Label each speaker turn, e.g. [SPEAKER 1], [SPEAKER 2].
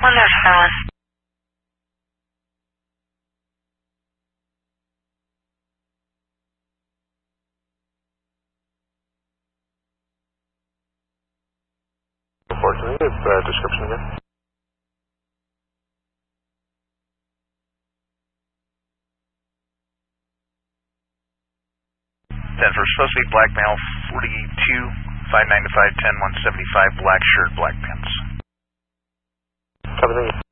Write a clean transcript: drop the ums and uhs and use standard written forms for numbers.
[SPEAKER 1] Wonderful.
[SPEAKER 2] Can you give description again?
[SPEAKER 3] Denver, supposed to be black male, 42, 5'9" to 5'10", 175, black shirt, black pants.
[SPEAKER 2] Everything.